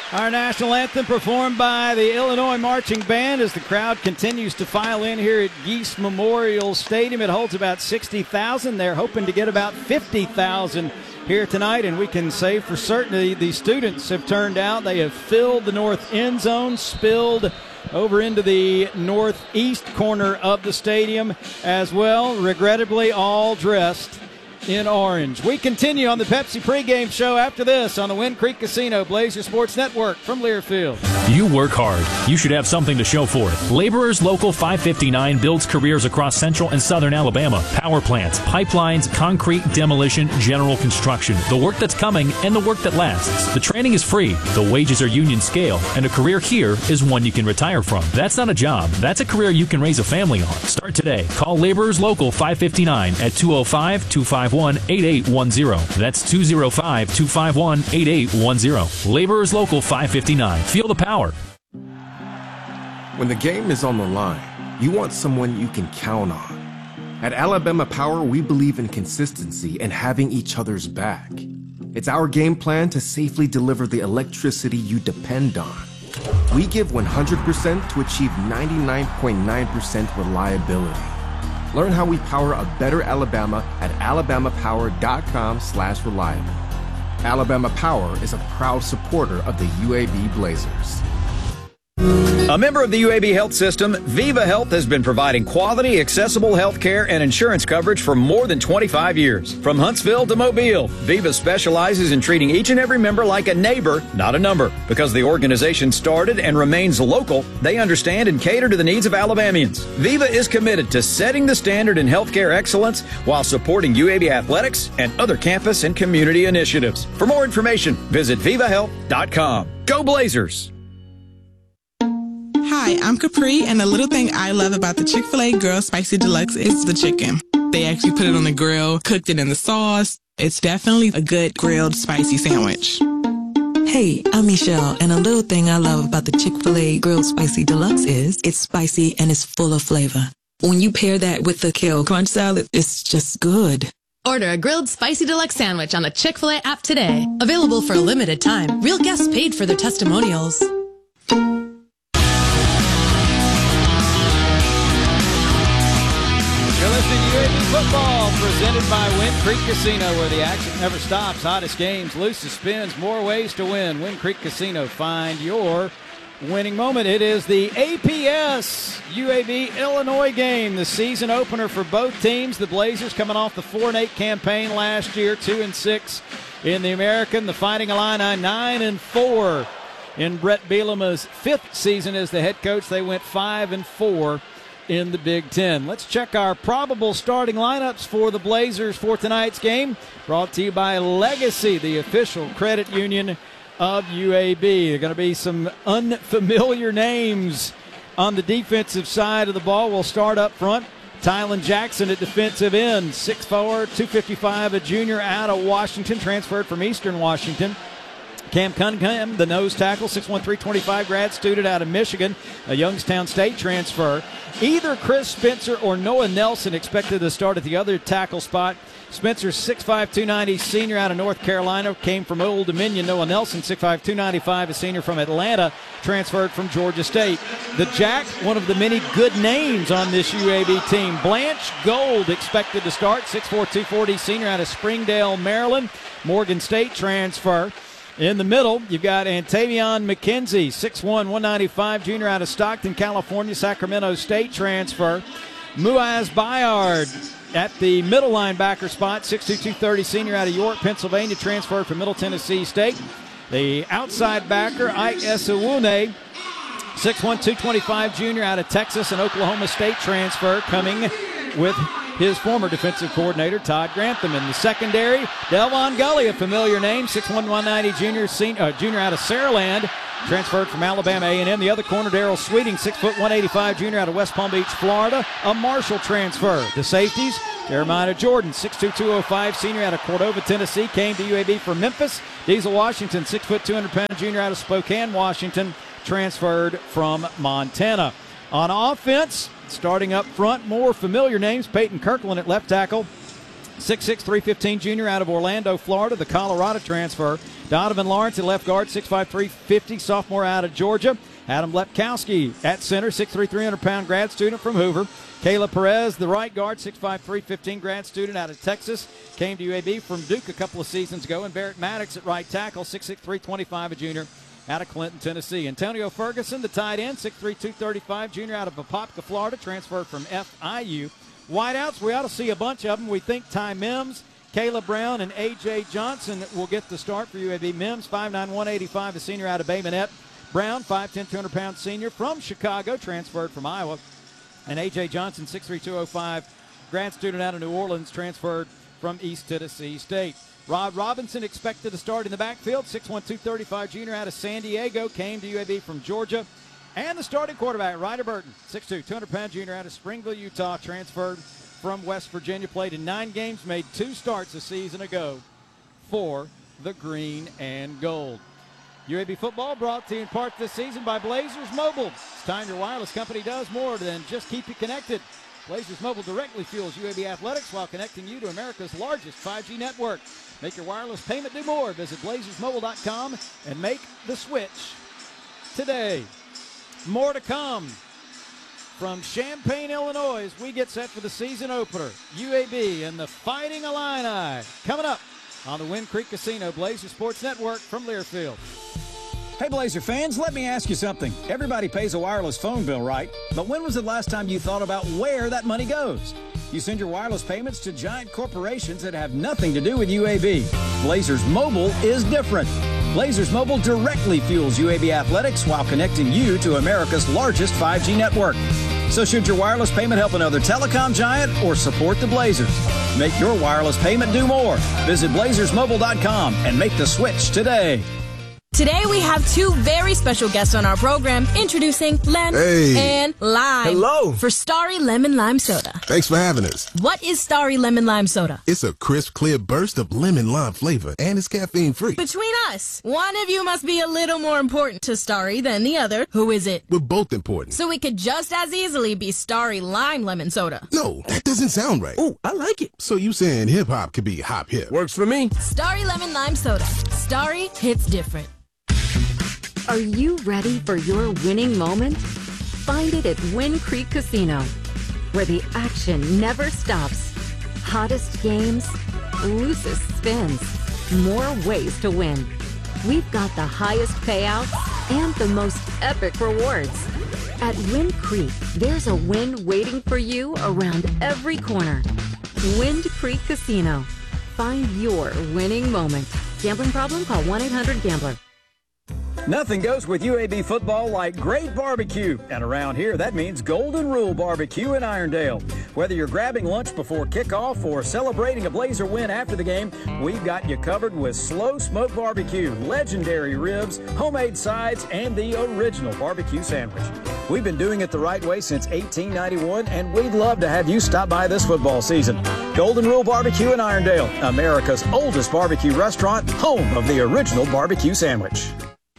Our national anthem performed by the Illinois Marching Band as the crowd continues to file in here at Geese Memorial Stadium. It holds about 60,000. They're hoping to get about 50,000 here tonight, and we can say for certainty the students have turned out. They have filled the north end zone, spilled over into the northeast corner of the stadium as well, regrettably all dressed in orange. We continue on the Pepsi pregame show after this on the Wind Creek Casino Blazer Sports Network from Learfield. You work hard. You should have something to show for it. Laborers Local 559 builds careers across central and southern Alabama. Power plants, pipelines, concrete, demolition, general construction. The work that's coming and the work that lasts. The training is free. The wages are union scale. And a career here is one you can retire from. That's not a job. That's a career you can raise a family on. Start today. Call Laborers Local 559 at 205-251-8810. That's 205-251-8810. Laborers Local 559. Feel the power. When the game is on the line, you want someone you can count on. At Alabama Power, we believe in consistency and having each other's back. It's our game plan to safely deliver the electricity you depend on. We give 100% to achieve 99.9% reliability. Learn how we power a better Alabama at alabamapower.com/reliable. Alabama Power is a proud supporter of the UAB Blazers. A member of the UAB Health System, Viva Health has been providing quality, accessible health care and insurance coverage for more than 25 years. From Huntsville to Mobile, Viva specializes in treating each and every member like a neighbor, not a number. Because the organization started and remains local, they understand and cater to the needs of Alabamians. Viva is committed to setting the standard in healthcare excellence while supporting UAB athletics and other campus and community initiatives. For more information, visit vivahealth.com. Go Blazers! Hi, I'm Capri, and the little thing I love about the Chick-fil-A Grilled Spicy Deluxe is the chicken. They actually put it on the grill, cooked it in the sauce. It's definitely a good grilled spicy sandwich. Hey, I'm Michelle, and a little thing I love about the Chick-fil-A Grilled Spicy Deluxe is it's spicy and it's full of flavor. When you pair that with the kale crunch salad, it's just good. Order a grilled spicy deluxe sandwich on the Chick-fil-A app today. Available for a limited time. Real guests paid for their testimonials. You're listening to UAB Football, presented by Wind Creek Casino, where the action never stops. Hottest games, loosest spins, more ways to win. Wind Creek Casino, find your winning moment. It is the APS UAB Illinois game, the season opener for both teams. The Blazers coming off the 4-8 campaign last year, 2-6 in the American. The Fighting Illini 9-4 in Brett Bielema's fifth season as the head coach. They went 5-4 in the Big Ten. Let's check our probable starting lineups for the Blazers for tonight's game. Brought to you by Legacy, the official credit union of UAB. There are going to be some unfamiliar names on the defensive side of the ball. We'll start up front. Tylen Jackson at defensive end, 6'4", 255, a junior out of Washington, transferred from Eastern Washington. Cam Cunningham, the nose tackle, 6'1", 325, grad student out of Michigan, a Youngstown State transfer. Either Chris Spencer or Noah Nelson expected to start at the other tackle spot. Spencer, 6'5", 290, senior out of North Carolina, came from Old Dominion. Noah Nelson, 6'5", 295, a senior from Atlanta, transferred from Georgia State. The Jack, one of the many good names on this UAB team. Blanche Gold expected to start, 6'4", 240, senior out of Springdale, Maryland, Morgan State transfer. In the middle, you've got Antavion McKenzie, 6'1", 195, junior out of Stockton, California, Sacramento State transfer. Muaz Bayard at the middle linebacker spot, 6'2", 230, senior out of York, Pennsylvania, transferred from Middle Tennessee State. The outside backer, Ike Esewune, 6'1", 225, junior out of Texas and Oklahoma State transfer, coming with his former defensive coordinator, Todd Grantham. In the secondary, Delvon Gully, a familiar name, 6'1", 190, junior out of Saraland, transferred from Alabama A&M. The other corner, Darrell Sweeting, 6', 185, junior out of West Palm Beach, Florida, a Marshall transfer. The safeties, Jeremiah Jordan, 6'2", 205, senior out of Cordova, Tennessee, came to UAB from Memphis. Diesel Washington, 6', 200-pound junior out of Spokane, Washington, transferred from Montana. On offense, starting up front, more familiar names. Peyton Kirkland at left tackle, 6'6", 315 junior out of Orlando, Florida, the Colorado transfer. Donovan Lawrence at left guard, 6'5", 350, sophomore out of Georgia. Adam Lepkowski at center, 6'3", 300-pound grad student from Hoover. Caleb Perez, the right guard, 6'5", 315, grad student out of Texas. Came to UAB from Duke a couple of seasons ago. And Barrett Maddox at right tackle, 6'6", 325, a junior out of Clinton, Tennessee. Antonio Ferguson, the tight end, 6'3", 235, junior out of Apopka, Florida, transferred from FIU. Wideouts, we ought to see a bunch of them. We think Ty Mims, Caleb Brown, and A.J. Johnson will get the start for UAB. Mims, 5'9", 185, a senior out of Bay Minette. Brown, 5'10", 200-pound senior from Chicago, transferred from Iowa. And A.J. Johnson, 6'3", 205, grad student out of New Orleans, transferred from East Tennessee State. Rod Robinson expected to start in the backfield, 6'1", 235, junior out of San Diego, came to UAB from Georgia. And the starting quarterback, Ryder Burton, 6'2", 200-pound junior out of Springville, Utah, transferred from West Virginia, played in 9 games, made 2 starts a season ago for the Green and Gold. UAB football brought to you in part this season by Blazers Mobile. It's time your wireless company does more than just keep you connected. Blazers Mobile directly fuels UAB athletics while connecting you to America's largest 5G network. Make your wireless payment do more. Visit blazersmobile.com and make the switch today. More to come from Champaign, Illinois, as we get set for the season opener. UAB and the Fighting Illini coming up on the Wind Creek Casino Blazer Sports Network from Learfield. Hey, Blazer fans, let me ask you something. Everybody pays a wireless phone bill, right? But when was the last time you thought about where that money goes? You send your wireless payments to giant corporations that have nothing to do with UAB. Blazers Mobile is different. Blazers Mobile directly fuels UAB athletics while connecting you to America's largest 5G network. So should your wireless payment help another telecom giant or support the Blazers? Make your wireless payment do more. Visit blazersmobile.com and make the switch today. Today we have 2 very special guests on our program, introducing Len and Lime. Hello. For Starry Lemon Lime Soda. Thanks for having us. What is Starry Lemon Lime Soda? It's a crisp, clear burst of lemon lime flavor, and it's caffeine-free. Between us, one of you must be a little more important to Starry than the other. Who is it? We're both important. So we could just as easily be Starry Lime Lemon Soda. No, that doesn't sound right. Oh, I like it. So you saying hip-hop could be hop-hip? Works for me. Starry Lemon Lime Soda. Starry hits different. Are you ready for your winning moment? Find it at Wind Creek Casino, where the action never stops. Hottest games, loosest spins, more ways to win. We've got the highest payouts and the most epic rewards. At Wind Creek, there's a win waiting for you around every corner. Wind Creek Casino. Find your winning moment. Gambling problem? Call 1-800-GAMBLER. Nothing goes with UAB football like great barbecue. And around here, that means Golden Rule Barbecue in Irondale. Whether you're grabbing lunch before kickoff or celebrating a Blazer win after the game, we've got you covered with slow smoke barbecue, legendary ribs, homemade sides, and the original barbecue sandwich. We've been doing it the right way since 1891, and we'd love to have you stop by this football season. Golden Rule Barbecue in Irondale, America's oldest barbecue restaurant, home of the original barbecue sandwich.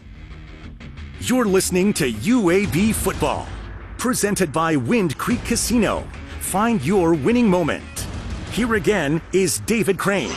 You're listening to UAB Football, presented by Wind Creek Casino. Find your winning moment. Here again is David Crane.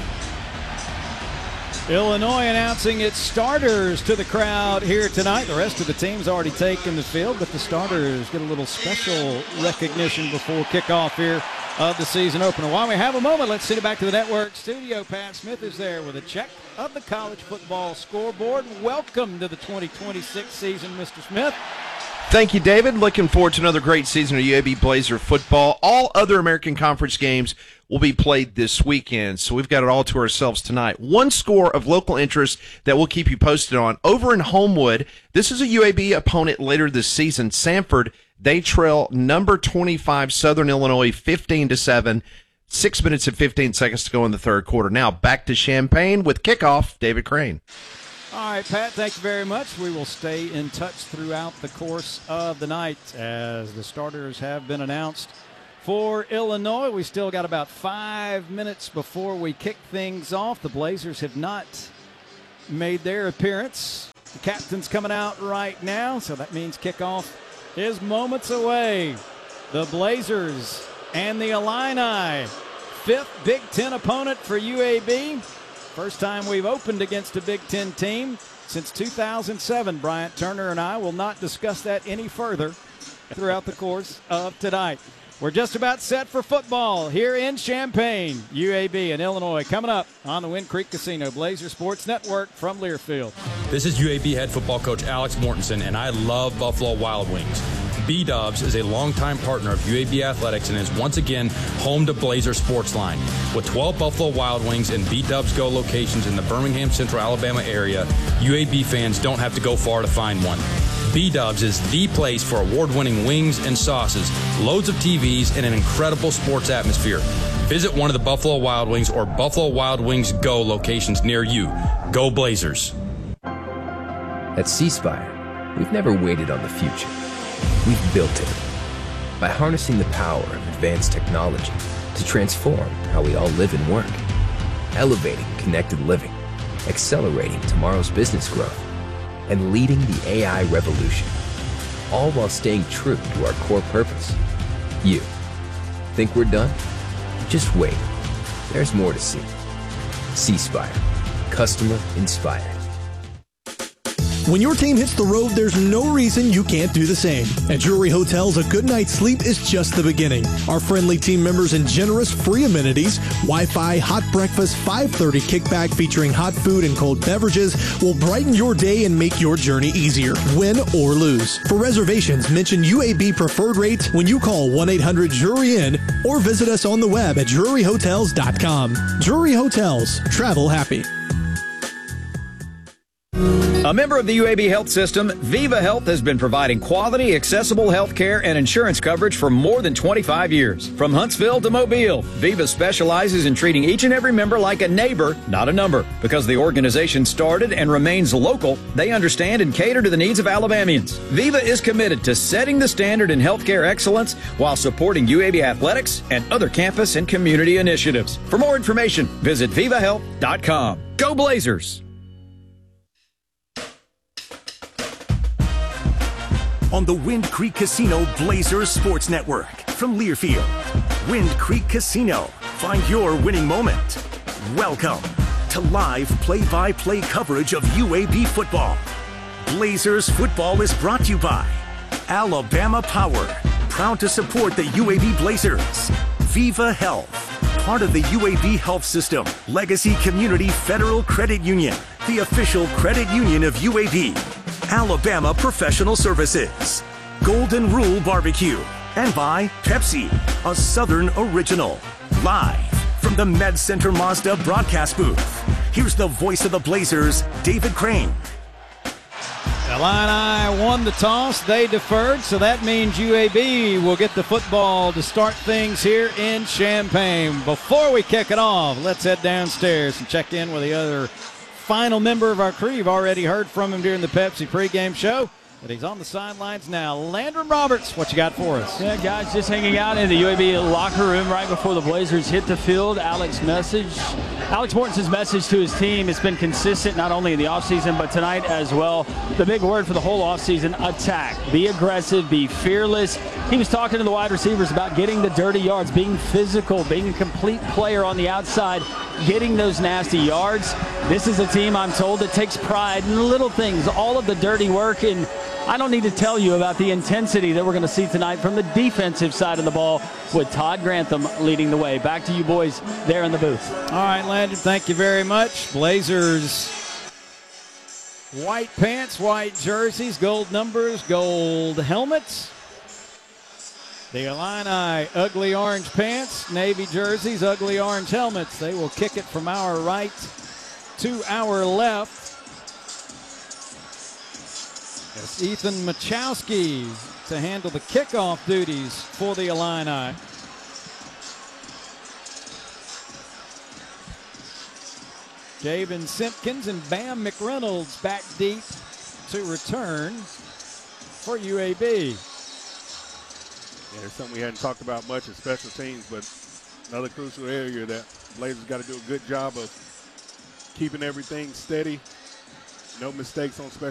Illinois announcing its starters to the crowd here tonight. The rest of the team's already taken the field, but the starters get a little special recognition before kickoff here of the season opener. While we have a moment, let's send it back to the network studio. Pat Smith is there with a check of the college football scoreboard. Welcome to the 2026 season, Mr. Smith. Thank you, David. Looking forward to another great season of UAB Blazer football. All other American Conference games will be played this weekend, so we've got it all to ourselves tonight. One score of local interest that we'll keep you posted on. Over in Homewood, this is a UAB opponent later this season, Samford. They trail number 25 Southern Illinois 15-7. 6 minutes and 15 seconds to go in the third quarter. Now back to Champaign with kickoff, David Crane. All right, Pat, thank you very much. We will stay in touch throughout the course of the night as the starters have been announced for Illinois. We still got about 5 minutes before we kick things off. The Blazers have not made their appearance. The captain's coming out right now, so that means kickoff is moments away. The Blazers and the Illini fifth Big Ten opponent for UAB. First time we've opened against a Big Ten team since 2007. Bryant Turner and I will not discuss that any further throughout the course of tonight. We're just about set for football here in Champaign. UAB and Illinois coming up on the Wind Creek Casino Blazer Sports Network from Learfield. This is UAB head football coach Alex Mortensen, and I love Buffalo Wild Wings. B-Dubs is a longtime partner of UAB Athletics and is once again home to Blazer Sportsline. With 12 Buffalo Wild Wings and B-Dubs Go locations in the Birmingham, Central Alabama area, UAB fans don't have to go far to find one. B-Dubs is the place for award-winning wings and sauces, loads of TVs, and an incredible sports atmosphere. Visit one of the Buffalo Wild Wings or Buffalo Wild Wings Go locations near you. Go Blazers. At C Spire, we've never waited on the future. We've built it. By harnessing the power of advanced technology to transform how we all live and work. Elevating connected living, accelerating tomorrow's business growth, and leading the AI revolution, all while staying true to our core purpose. You. Think we're done? Just wait. There's more to see. C-Spire. Customer inspired. When your team hits the road, there's no reason you can't do the same. At Drury Hotels, a good night's sleep is just the beginning. Our friendly team members and generous free amenities, Wi-Fi, hot breakfast, 5:30 kickback featuring hot food and cold beverages will brighten your day and make your journey easier, win or lose. For reservations, mention UAB preferred rate when you call 1-800-JURY-IN or visit us on the web at druryhotels.com. Drury Hotels. Travel happy. A member of the UAB Health System, Viva Health has been providing quality, accessible health care and insurance coverage for more than 25 years. From Huntsville to Mobile, Viva specializes in treating each and every member like a neighbor, not a number. Because the organization started and remains local, they understand and cater to the needs of Alabamians. Viva is committed to setting the standard in healthcare excellence while supporting UAB athletics and other campus and community initiatives. For more information, visit vivahealth.com. Go Blazers! On the Wind Creek Casino Blazers Sports Network from Learfield. Wind Creek Casino. Find your winning moment. Welcome to live play-by-play coverage of UAB football. Blazers football is brought to you by Alabama Power. Proud to support the UAB Blazers. Viva Health. Part of the UAB Health System. Legacy Community Federal Credit Union. The official credit union of UAB. Alabama Professional Services, Golden Rule Barbecue, and by Pepsi, a Southern original. Live from the Med Center Mazda broadcast booth, here's the voice of the Blazers, David Crane. Illini won the toss. They deferred, so that means UAB will get the football to start things here in Champaign. Before we kick it off, let's head downstairs and check in with the other final member of our crew. You've already heard from him during the Pepsi pregame show, but he's on the sidelines now. Landon Roberts, what you got for us? Yeah, guys, just hanging out in the UAB locker room right before the Blazers hit the field. Alex Mortensen's message to his team has been consistent, not only in the offseason, but tonight as well. The big word for the whole offseason, attack. Be aggressive, be fearless. He was talking to the wide receivers about getting the dirty yards, being physical, being a complete player on the outside, getting those nasty yards. This is a team, I'm told, that takes pride in the little things, all of the dirty work, and I don't need to tell you about the intensity that we're going to see tonight from the defensive side of the ball with Todd Grantham leading the way. Back to you boys there in the booth. All right, Landon, thank you very much. Blazers, white pants, white jerseys, gold numbers, gold helmets. The Illini, ugly orange pants, navy jerseys, ugly orange helmets. They will kick it from our right to our left. It's Ethan Machowski to handle the kickoff duties for the Illini. Javen Simpkins and Bam McReynolds back deep to return for UAB. Yeah, it's something we hadn't talked about much in special teams, but another crucial area that Blazers got to do a good job of keeping everything steady. No mistakes on special